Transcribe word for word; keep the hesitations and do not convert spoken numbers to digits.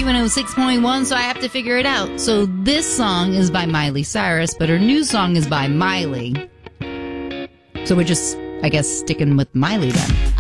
one oh six point one, so I have to figure it out. So this song is by Miley Cyrus, but her new song is by Miley. So we're just, I guess, sticking with Miley then.